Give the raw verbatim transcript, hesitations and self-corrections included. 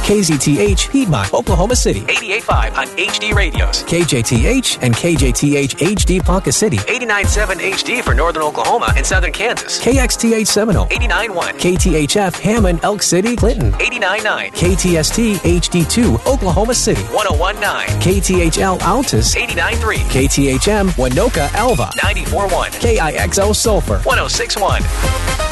K Z T H, Piedmont, Oklahoma City. eighty-eight point five on H D Radios. K J T H and K J T H H D Ponca City. eighty-nine point seven H D for Northern Oklahoma and Southern Kansas. K X T H Seminole. eighty-nine point one. K T H F Hammond, Elk City, Clinton. eighty-nine point nine. K T S T H D two, Oklahoma City. one oh one point nine. K T H L Altus. eighty-nine point three. K T H M Winoka Alva. ninety-four point one. K I X O Sulphur. one oh six point one.